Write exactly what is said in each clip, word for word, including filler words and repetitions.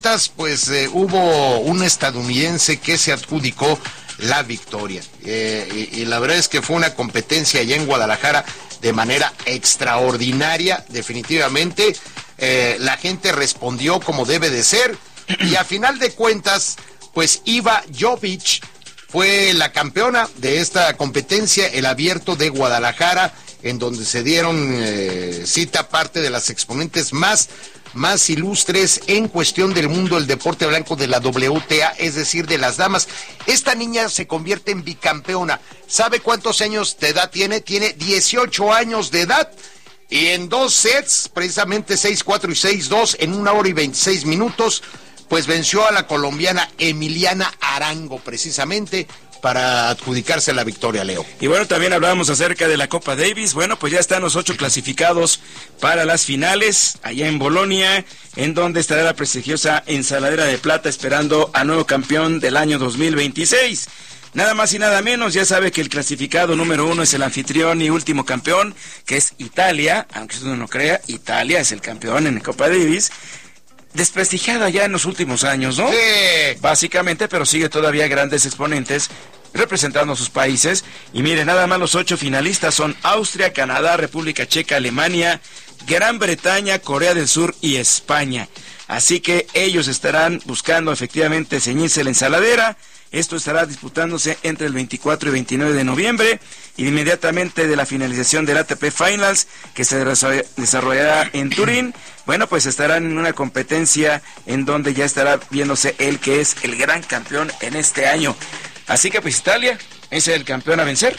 pues eh, hubo un estadounidense que se adjudicó la victoria. Eh, y, y la verdad es que fue una competencia allá en Guadalajara de manera extraordinaria, definitivamente. Eh, la gente respondió como debe de ser y a final de cuentas, pues Iva Jovic fue la campeona de esta competencia, el Abierto de Guadalajara, en donde se dieron eh, cita parte de las exponentes más más ilustres en cuestión del mundo del deporte blanco de la W T A, es decir, de las damas. Esta niña se convierte en bicampeona. ¿Sabe cuántos años de edad tiene? Tiene dieciocho años de edad. Y en dos sets, precisamente seis cuatro y seis dos, en una hora y veintiséis minutos, pues venció a la colombiana Emiliana Arango, precisamente, para adjudicarse la victoria, Leo. Y bueno, también hablábamos acerca de la Copa Davis. Bueno, pues ya están los ocho clasificados para las finales allá en Bolonia, en donde estará la prestigiosa Ensaladera de Plata esperando a nuevo campeón del año dos mil veintiséis. Nada más y nada menos, ya sabe que el clasificado número uno es el anfitrión y último campeón, que es Italia. Aunque usted no lo crea, Italia es el campeón en la Copa Davis. Desprestigiada ya en los últimos años, ¿no? Sí. Básicamente, pero sigue todavía grandes exponentes representando a sus países. Y mire, nada más los ocho finalistas son Austria, Canadá, República Checa, Alemania, Gran Bretaña, Corea del Sur y España. Así que ellos estarán buscando efectivamente ceñirse la ensaladera. Esto estará disputándose entre el veinticuatro y veintinueve de noviembre, y inmediatamente de la finalización del A T P Finals, que se desarrollará en Turín. Bueno, pues estarán en una competencia en donde ya estará viéndose el que es el gran campeón en este año. Así que pues Italia es el campeón a vencer.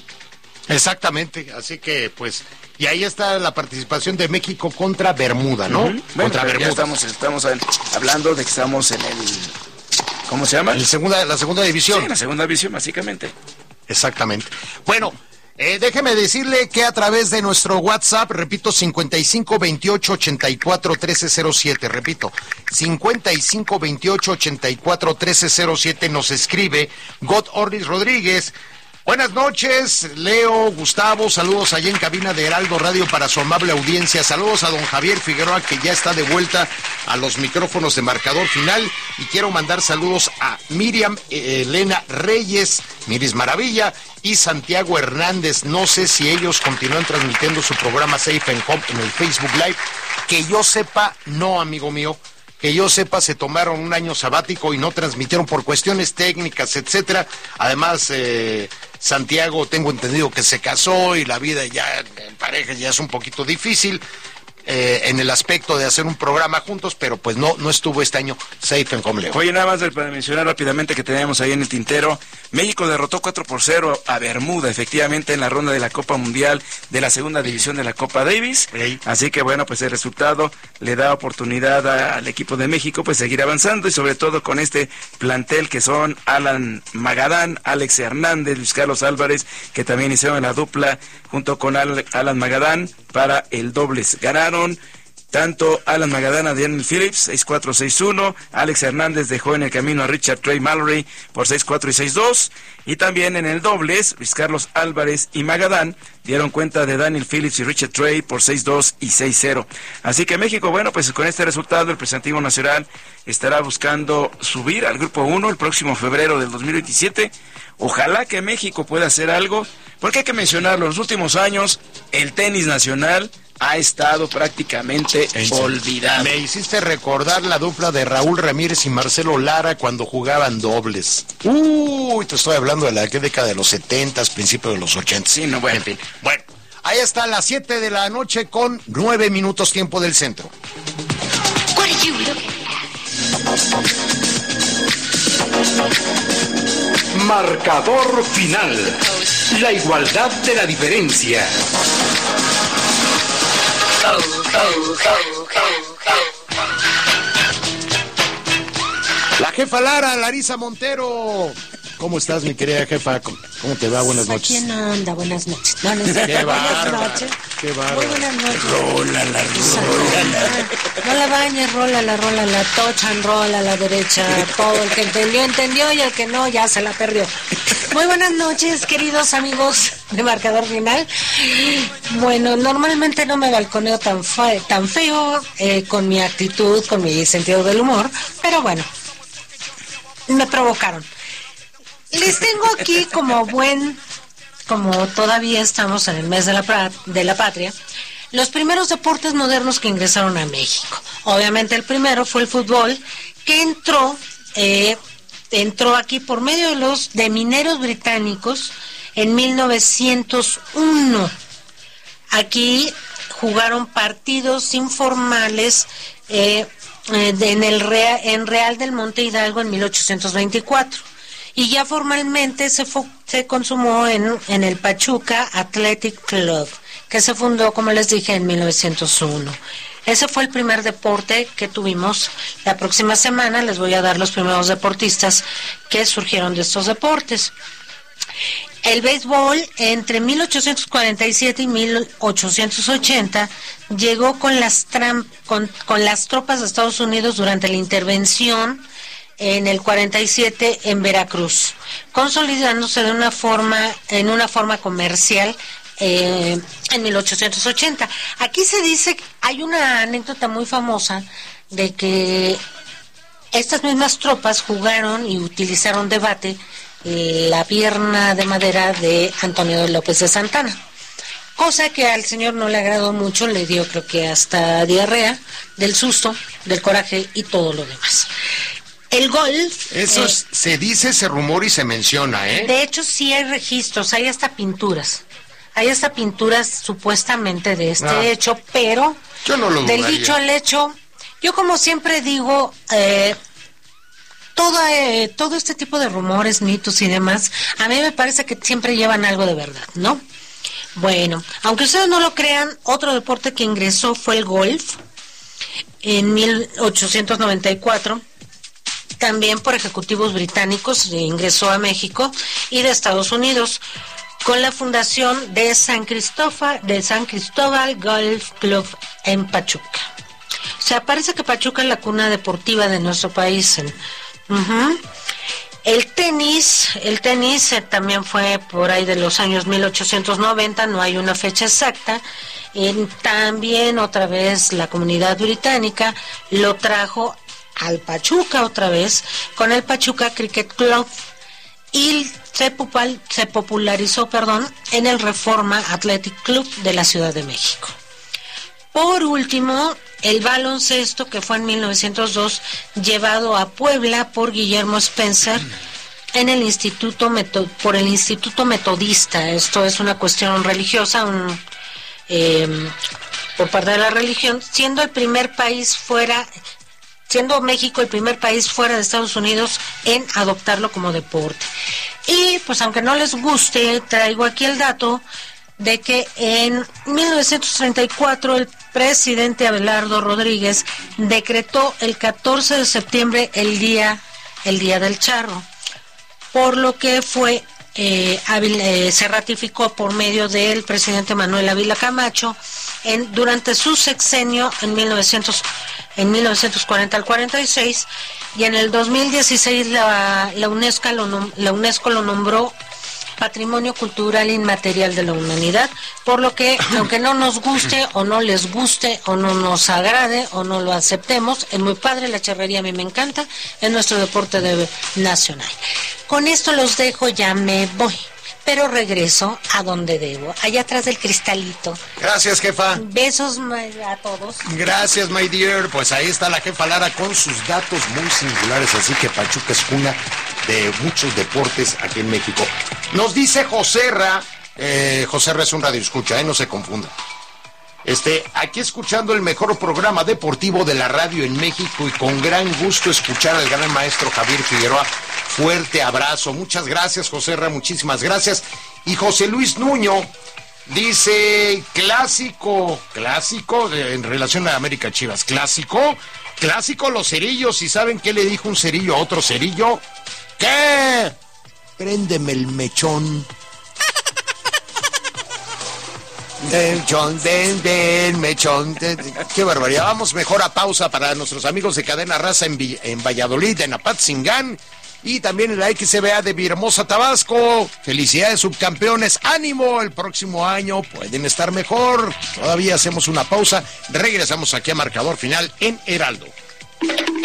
Exactamente, así que pues, y ahí está la participación de México contra Bermuda, ¿no? Uh-huh. Bueno, contra Bermuda. Ya estamos, estamos hablando de que estamos en el... ¿Cómo se llama? El segunda, la segunda división. Sí, la segunda división, básicamente. Exactamente. Bueno, eh, déjeme decirle que a través de nuestro WhatsApp, repito, cincuenta y cinco veintiocho ochenta y cuatro trece cero siete, repito, cincuenta y cinco veintiocho ochenta y cuatro trece cero siete, nos escribe God Orlis Rodríguez. Buenas noches, Leo, Gustavo, saludos allá en cabina de Heraldo Radio para su amable audiencia. Saludos a don Javier Figueroa, que ya está de vuelta a los micrófonos de Marcador Final. Y quiero mandar saludos a Miriam eh, Elena Reyes, Miris Maravilla y Santiago Hernández. No sé si ellos continúan transmitiendo su programa Safe and Home en el Facebook Live. Que yo sepa, no, amigo mío. Que yo sepa, se tomaron un año sabático y no transmitieron por cuestiones técnicas, etcétera. Además, eh, Santiago, tengo entendido que se casó y la vida ya en pareja ya es un poquito difícil eh, en el aspecto de hacer un programa juntos, pero pues no no estuvo este año Safe and Home, Leo. Oye, nada más para mencionar rápidamente que teníamos ahí en el tintero, México derrotó cuatro por cero a Bermuda, efectivamente, en la ronda de la Copa Mundial de la segunda división de la Copa Davis. Sí. Así que bueno, pues el resultado le da oportunidad a, al equipo de México pues seguir avanzando, y sobre todo con este plantel que son Alan Magadán, Alex Hernández, Luis Carlos Álvarez, que también hicieron la dupla junto con Al, Alan Magadán para el dobles. Ganaron tanto Alan Magadán a Daniel Phillips, seis cuatro seis uno, Alex Hernández dejó en el camino a Richard Trey Mallory por seis cuatro y seis dos, y también en el dobles, Luis Carlos Álvarez y Magadán dieron cuenta de Daniel Phillips y Richard Trey por seis dos y seis cero. Así que México, bueno, pues con este resultado el representativo nacional estará buscando subir al grupo uno el próximo febrero del dos mil veintisiete. Ojalá que México pueda hacer algo, porque hay que mencionarlo, en los últimos años el tenis nacional ha estado prácticamente olvidado. Me hiciste recordar la dupla de Raúl Ramírez y Marcelo Lara cuando jugaban dobles. Uy, te estoy hablando de la década de los setentas, principios de los ochentas. Sí, no, bueno. En fin, bueno, ahí está a las siete de la noche con nueve minutos tiempo del centro. Marcador Final. La igualdad de la diferencia. La jefa Lara, Larisa Montero. ¿Cómo estás, mi querida jefa? ¿Cómo te va? Buenas noches. ¿Quién anda? Buenas noches. No, no sé. Qué Buenas bárbara. noches. Qué bárbaro. Muy buenas noches. Rólala, rólala. No la bañes, rólala, rólala, tochan, rola a la derecha. Todo el que entendió, entendió, y el que no, ya se la perdió. Muy buenas noches, queridos amigos de Marcador Final. Bueno, normalmente no me balconeo tan, fe, tan feo, eh, con mi actitud, con mi sentido del humor, pero bueno, me provocaron. Les tengo aquí como buen... como todavía estamos en el mes de la, de la patria, los primeros deportes modernos que ingresaron a México. Obviamente el primero fue el fútbol, que entró, eh, entró aquí por medio de los de mineros británicos en mil novecientos uno. Aquí jugaron partidos informales eh, eh, en el Real, en Real del Monte Hidalgo en mil ochocientos veinticuatro. Y ya formalmente se, fue, se consumó en, en el Pachuca Athletic Club, que se fundó, como les dije, en mil novecientos uno. Ese fue el primer deporte que tuvimos. La próxima semana les voy a dar los primeros deportistas que surgieron de estos deportes. El béisbol, entre mil ochocientos cuarenta y siete y mil ochocientos ochenta, llegó con las, tram, con, con las tropas de Estados Unidos durante la intervención en el cuarenta y siete en Veracruz, consolidándose de una forma, en una forma comercial eh, en mil ochocientos ochenta. Aquí se dice, hay una anécdota muy famosa de que estas mismas tropas jugaron y utilizaron de bate la pierna de madera de Antonio López de Santana, cosa que al señor no le agradó mucho, le dio creo que hasta diarrea del susto, del coraje y todo lo demás. El golf... Eso eh, se dice, se rumora y se menciona, ¿eh? De hecho, sí hay registros, hay hasta pinturas. Hay hasta pinturas supuestamente de este ah, hecho, pero yo no lo del dudaría. Dicho al hecho, yo como siempre digo, eh, todo, eh, todo este tipo de rumores, mitos y demás, a mí me parece que siempre llevan algo de verdad, ¿no? Bueno, aunque ustedes no lo crean, otro deporte que ingresó fue el golf en mil ochocientos noventa y cuatro. También por ejecutivos británicos, ingresó a México y de Estados Unidos con la fundación de San Cristóbal, de San Cristóbal Golf Club en Pachuca. O sea, parece que Pachuca es la cuna deportiva de nuestro país. Uh-huh. El tenis, el tenis eh, también fue por ahí de los años mil ochocientos noventa, no hay una fecha exacta. Y también otra vez la comunidad británica lo trajo al Pachuca otra vez, con el Pachuca Cricket Club, y se, popul- se popularizó perdón, en el Reforma Athletic Club de la Ciudad de México. Por último, el baloncesto, que fue en mil novecientos dos, llevado a Puebla por Guillermo Spencer en el Instituto Meto- por el Instituto Metodista. Esto es una cuestión religiosa, un, eh, por parte de la religión, siendo el primer país fuera... siendo México el primer país fuera de Estados Unidos en adoptarlo como deporte. Y pues aunque no les guste, traigo aquí el dato de que en mil novecientos treinta y cuatro el presidente Abelardo Rodríguez decretó el catorce de septiembre el día, el día del charro, por lo que fue eh, hábil, eh, se ratificó por medio del presidente Manuel Ávila Camacho en, durante su sexenio en mil novecientos en mil novecientos cuarenta al cuarenta y seis, y en el dos mil dieciséis la, la, UNESCO lo, la UNESCO lo nombró Patrimonio Cultural Inmaterial de la Humanidad, por lo que, aunque no nos guste o no les guste o no nos agrade o no lo aceptemos, es muy padre, la charrería a mí me encanta, es nuestro deporte de, nacional. Con esto los dejo, ya me voy, pero regreso a donde debo, allá atrás del cristalito. Gracias, jefa. Besos a todos. Gracias, my dear. Pues ahí está la jefa Lara con sus datos muy singulares, así que Pachuca es cuna de muchos deportes aquí en México. Nos dice Joserra, eh, Joserra es un radioescucha, eh, no se confunda. Este, aquí escuchando el mejor programa deportivo de la radio en México y con gran gusto escuchar al gran maestro Javier Figueroa. Fuerte abrazo. Muchas gracias, Joserra, muchísimas gracias. Y José Luis Nuño dice, clásico, clásico de, en relación a América Chivas, clásico, clásico los cerillos. ¿Y saben qué le dijo un cerillo a otro cerillo? ¿Qué? Préndeme el mechón. Mechón, den, den, mechón, den. Qué barbaridad. Vamos mejor a pausa para nuestros amigos de Cadena Raza en, en Valladolid, en Apatzingán. Y también en la X C B A de Villahermosa, Tabasco. Felicidades, subcampeones. Ánimo, el próximo año pueden estar mejor. Todavía hacemos una pausa. Regresamos aquí a Marcador Final en Heraldo.